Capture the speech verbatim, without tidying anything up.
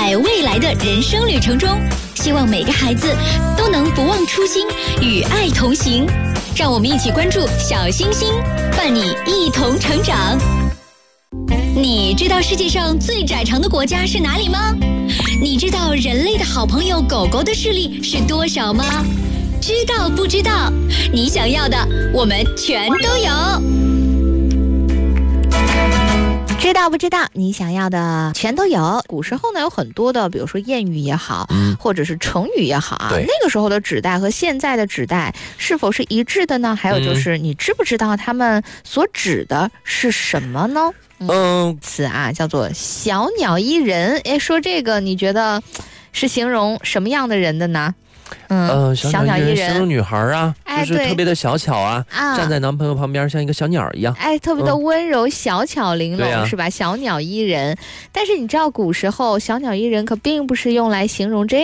在未来的人生旅程中，希望每个孩子都能不忘初心，与爱同行。让我们一起关注小星星，伴你一同成长。你知道世界上最窄长的国家是哪里吗？你知道人类的好朋友狗狗的视力是多少吗？知道不知道？你想要的我们全都有。 知道不知道？你想要的全都有。古时候呢，有很多的，比如说谚语也好，嗯、或者是成语也好啊。那个时候的指代和现在的指代是否是一致的呢？还有就是，你知不知道他们所指的是什么呢？嗯，嗯词啊叫做小鸟依人。哎，说这个你觉得是形容什么样的人的呢？ 嗯、呃，小鸟依人形容女孩啊，哎、就是特别的小巧啊，站在男朋友旁边像一个小鸟一样， 哎，特别的温柔、嗯、小巧玲珑、啊、是吧？小鸟依人。但是你知道，古时候小鸟依人可并不是用来形容这样